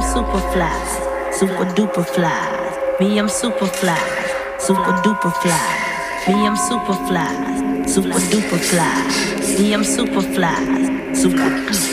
super fly, super duper fly. Me, I'm super fly, super duper fly. Me, I'm super fly, super duper fly. Me, I'm super fly, super duper.